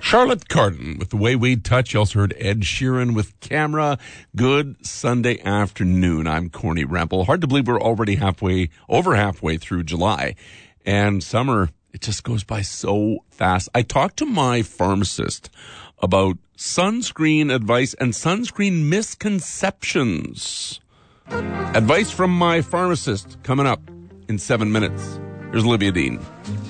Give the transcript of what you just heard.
Charlotte Cardin with The Way We'd Touch. You also heard Ed Sheeran with Camera. Good Sunday afternoon. I'm Corny Rempel. Hard to believe we're already over halfway through July. And summer, it just goes by so fast. I talked to my pharmacist about sunscreen advice and sunscreen misconceptions. Advice from my pharmacist coming up in 7 minutes. Here's Olivia Dean.